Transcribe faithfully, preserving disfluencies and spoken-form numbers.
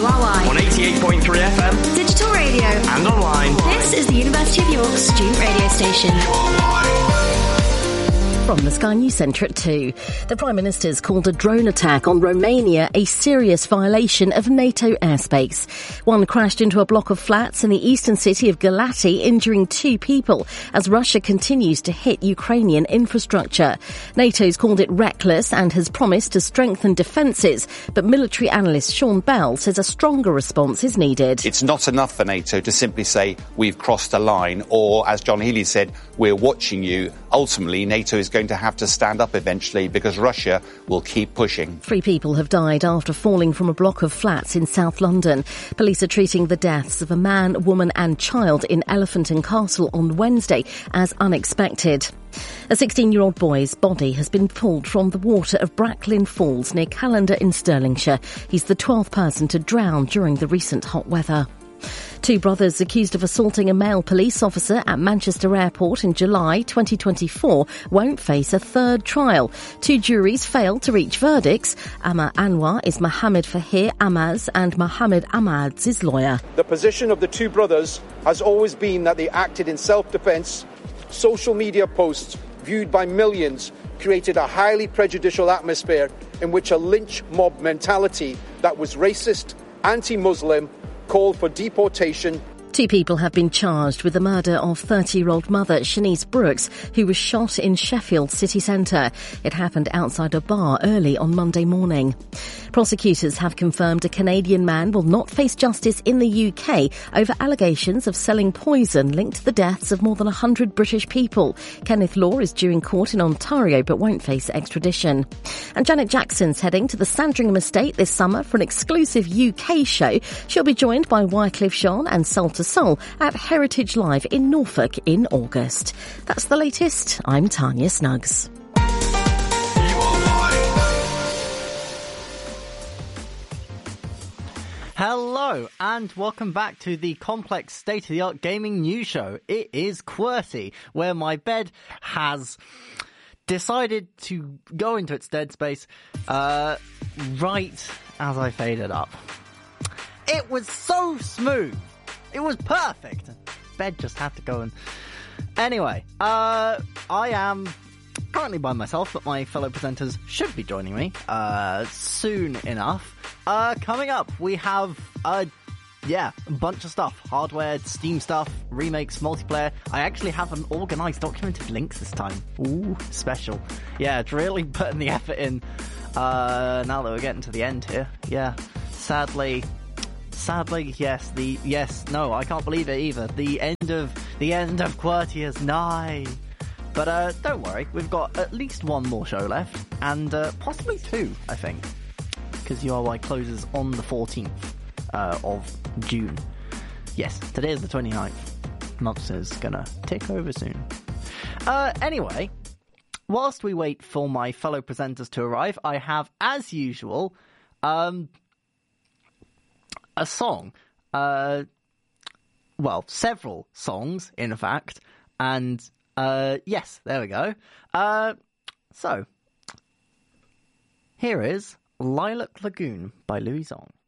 U R Y. On eighty-eight point three F M. Digital radio. And online. This is the University of York student radio station. From the Sky News Centre at two. The Prime Minister's called a drone attack on Romania a serious violation of NATO airspace. One crashed into a block of flats in the eastern city of Galati, injuring two people as Russia continues to hit Ukrainian infrastructure. NATO's called it reckless and has promised to strengthen defences, but military analyst Sean Bell says a stronger response is needed. It's not enough for NATO to simply say we've crossed a line, or, as John Healey said, we're watching you. Ultimately, NATO is going to have to stand up eventually because Russia will keep pushing. Three people have died after falling from a block of flats in South London. Police are treating the deaths of a man, woman and child in Elephant and Castle on Wednesday as unexpected. A sixteen-year-old boy's body has been pulled from the water of Bracklin Falls near Callander in Stirlingshire. He's the twelfth person to drown during the recent hot weather. Two brothers accused of assaulting a male police officer at Manchester Airport in July twenty twenty-four won't face a third trial. Two juries failed to reach verdicts. Amma Anwar is Mohammed Fahir Amaz and Mohammed Ahmad's lawyer. The position of the two brothers has always been that they acted in self-defence. Social media posts viewed by millions created a highly prejudicial atmosphere in which a lynch mob mentality that was racist, anti-Muslim, called for deportation. Two people have been charged with the murder of thirty-year-old mother Shanice Brooks, who was shot in Sheffield city centre. It happened outside a bar early on Monday morning. Prosecutors have confirmed a Canadian man will not face justice in the U K over allegations of selling poison linked to the deaths of more than one hundred British people. Kenneth Law is due in court in Ontario but won't face extradition. And Janet Jackson's heading to the Sandringham estate this summer for an exclusive U K show. She'll be joined by Wycliffe Jean and Soul to Soul at Heritage Live in Norfolk in August. That's the latest. I'm Tanya Snuggs. Hello and welcome back to the complex state-of-the-art gaming news show. It is QWERTY, where my bed has decided to go into its dead space uh, right as I faded up. It was so smooth. It was perfect. Bed just had to go and... Anyway, uh, I am currently by myself, but my fellow presenters should be joining me uh, soon enough. Uh, coming up, we have, uh, yeah, a bunch of stuff. Hardware, Steam stuff, remakes, multiplayer. I actually have an organised, documented links this time. Ooh, special. Yeah, it's really putting the effort in, uh, now that we're getting to the end here. Yeah, sadly... Sadly, yes, the, yes, no, I can't believe it either. The end of, the end of QWERTY is nigh. But, uh, don't worry, we've got at least one more show left, and, uh, possibly two, I think. Because U R Y closes on the fourteenth, uh, of June. Yes, today is the twenty-ninth. Month is gonna tick over soon. Uh, anyway, whilst we wait for my fellow presenters to arrive, I have, as usual, um... a song, uh, well, several songs, in fact, and, uh, yes, there we go. Uh, so, here is Lilac Lagoon by Louis Zong.